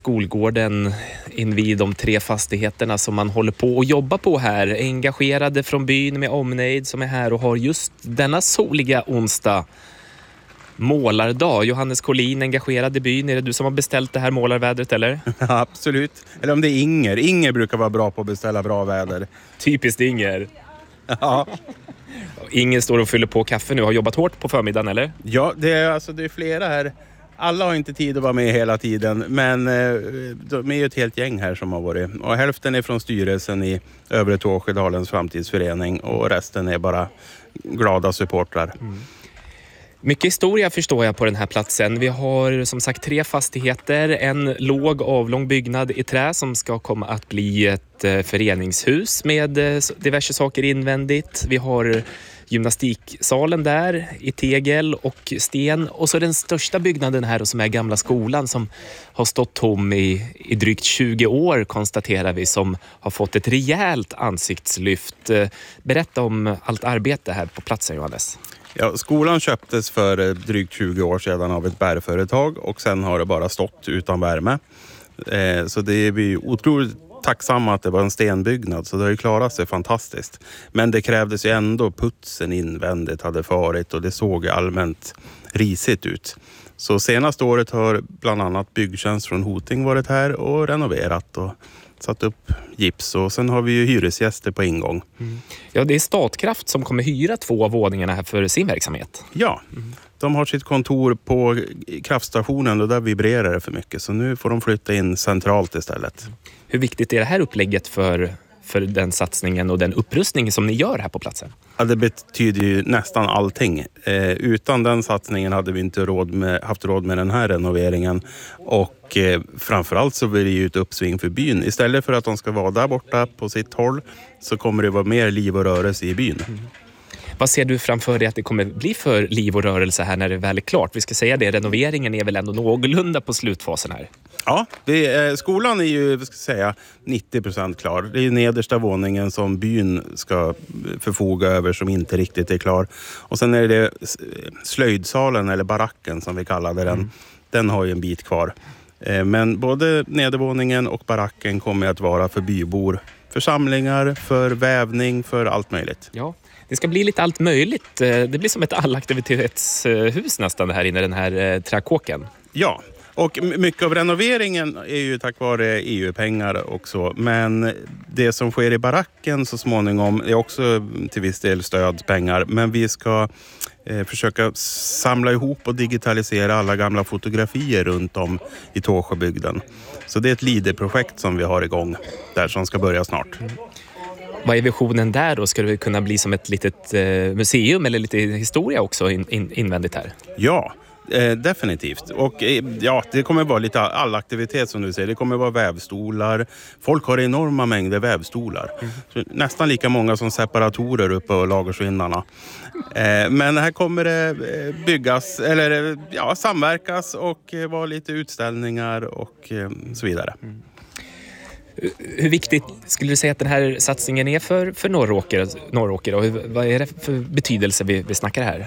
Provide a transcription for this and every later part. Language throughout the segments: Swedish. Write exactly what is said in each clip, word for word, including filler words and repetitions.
Skolgården invid de tre fastigheterna som man håller på och jobbar på här. Engagerade från byn med omnejd som är här och har just denna soliga onsdag målardag. Johannes Collin, engagerad i byn. Är det du som har beställt det här målarvädret eller? Ja, absolut. Eller om det är Inger. Inger brukar vara bra på att beställa bra väder. Typiskt Inger. Ja. Inger står och fyller på kaffe nu. Har jobbat hårt på förmiddagen eller? Ja, det är, alltså, det är flera här. Alla har inte tid att vara med hela tiden, men eh, de är ju ett helt gäng här som har varit. Och hälften är från styrelsen i Övre Tåsjödalens framtidsförening och resten är bara glada supportrar. Mm. Mycket historia förstår jag på den här platsen. Vi har som sagt tre fastigheter, en låg avlång byggnad i trä som ska komma att bli ett föreningshus med diverse saker invändigt. Vi har gymnastiksalen där i tegel och sten och så den största byggnaden här som är gamla skolan som har stått tom i, i drygt tjugo år konstaterar vi, som har fått ett rejält ansiktslyft. Berätta om allt arbete här på platsen, Johannes. Ja, skolan köptes för drygt tjugo år sedan av ett bärföretag och sen har det bara stått utan värme. Eh, så det är vi otroligt tacksamma att det var en stenbyggnad, så det har ju klarat sig fantastiskt. Men det krävdes ju ändå, putsen invändigt hade farit och det såg allmänt risigt ut. Så senaste året har bland annat Byggtjänst från Hoting varit här och renoverat och satt upp gips, och sen har vi ju hyresgäster på ingång. Mm. Ja, det är Statkraft som kommer hyra två av våningarna här för sin verksamhet. Ja, mm. De har sitt kontor på kraftstationen och där vibrerar det för mycket, så nu får de flytta in centralt istället. Hur viktigt är det här upplägget för, för den satsningen och den upprustning som ni gör här på platsen? Ja, det betyder ju nästan allting. Eh, utan den satsningen hade vi inte råd med, haft råd med den här renoveringen. Och eh, framförallt så blir det ju ett uppsving för byn. Istället för att de ska vara där borta på sitt håll så kommer det vara mer liv och rörelse i byn. Mm. Vad ser du framför dig att det kommer bli för liv och rörelse här när det väl är klart? Vi ska säga det, renoveringen är väl ändå någorlunda på slutfasen här. Ja, det är, skolan är ju, vad ska jag säga, nittio procent klar. Det är ju nedersta våningen som byn ska förfoga över som inte riktigt är klar. Och sen är det slöjdsalen eller baracken som vi kallade den. Mm. Den har ju en bit kvar. Men både nedervåningen och baracken kommer att vara för bybor. För samlingar, för vävning, för allt möjligt. Ja. Det ska bli lite allt möjligt. Det blir som ett allaktivitetshus nästan det här inne, den här träkåken. Ja, och mycket av renoveringen är ju tack vare E U-pengar också. Men det som sker i baracken så småningom är också till viss del stödpengar. Men vi ska eh, försöka samla ihop och digitalisera alla gamla fotografier runt om i Tåsjöbygden. Så det är ett Leader-projekt som vi har igång där som ska börja snart. Mm. Vad är visionen där då? Ska det kunna bli som ett litet eh, museum eller lite historia också in, in, invändigt här? Ja, eh, definitivt. Och eh, ja, det kommer vara lite all aktivitet som du säger. Det kommer vara vävstolar. Folk har enorma mängder vävstolar. Mm. Så nästan lika många som separatorer uppe på lagerskinnarna. Eh, men här kommer det byggas, eller ja, samverkas och eh, vara lite utställningar och eh, så vidare. Mm. Hur viktigt skulle du säga att den här satsningen är för, för Norråker, Norråker och hur, vad är det för betydelse vi, vi snackar här?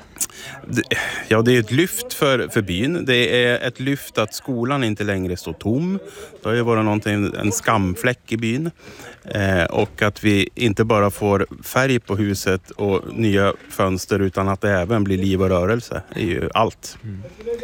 Ja, det är ett lyft för, för byn. Det är ett lyft att skolan inte längre står tom. Det har ju varit någonting, en skamfläck i byn. Eh, och att vi inte bara får färg på huset och nya fönster utan att det även blir liv och rörelse. Det är ju allt. Mm.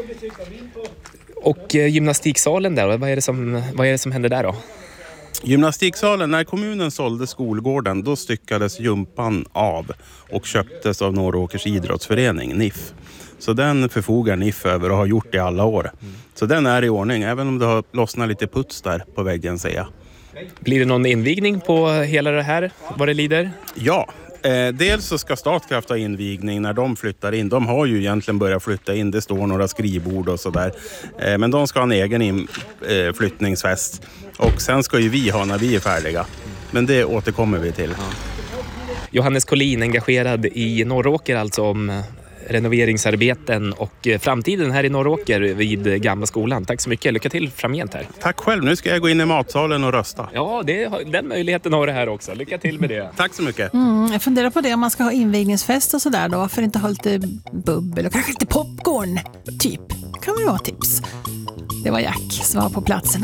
Och eh, gymnastiksalen där, vad är det som, vad är det som händer där då? Gymnastiksalen, när kommunen sålde skolgården, då styckades jumpan av och köptes av Norråkers idrottsförening, N I F. Så den förfogar N I F över och har gjort det i alla år. Mm. Så den är i ordning, även om det har lossnat lite puts där på väggen, säger jag. Blir det någon invigning på hela det här, vad det lider? Ja. Eh, dels så ska Statkraft ha invigning när de flyttar in. De har ju egentligen börjat flytta in. Det står några skrivbord och sådär. Eh, men de ska ha en egen in, eh, flyttningsfest. Och sen ska ju vi ha när vi är färdiga. Men det återkommer vi till. Ja. Johannes Collin, engagerad i Norråker alltså om renoveringsarbeten och framtiden här i Norråker vid gamla skolan. Tack så mycket. Lycka till framgent här. Tack själv. Nu ska jag gå in i matsalen och rösta. Ja, det, den möjligheten har du här också. Lycka till med det. Tack så mycket. Mm, jag funderar på det om man ska ha invigningsfest och sådär då. Varför inte ha lite bubbel och kanske lite popcorn. Typ. Kan ju vara tips. Det var Jack som var på platsen.